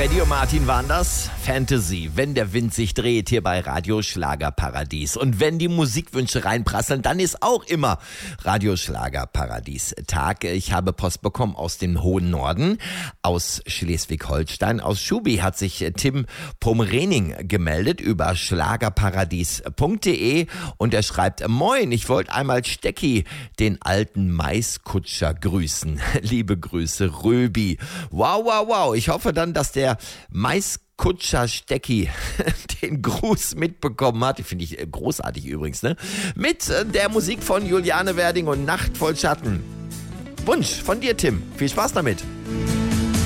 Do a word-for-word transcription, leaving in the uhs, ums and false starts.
Freddy und Martin waren das. Fantasy, wenn der Wind sich dreht, hier bei Radio Schlagerparadies. Und wenn die Musikwünsche reinprasseln, dann ist auch immer Radio Schlagerparadies Tag. Ich habe Post bekommen aus dem hohen Norden, aus Schleswig-Holstein. Aus Schubi hat sich Tim Pomrening gemeldet über schlagerparadies punkt de und er schreibt: Moin, ich wollte einmal Stecki, den alten Maiskutscher, grüßen. Liebe Grüße, Röbi. Wow, wow, wow. Ich hoffe dann, dass der Maiskutscher Stecki den Gruß mitbekommen hat. Die finde ich großartig übrigens, ne? Mit der Musik von Juliane Werding und Nacht voll Schatten. Wunsch von dir, Tim. Viel Spaß damit.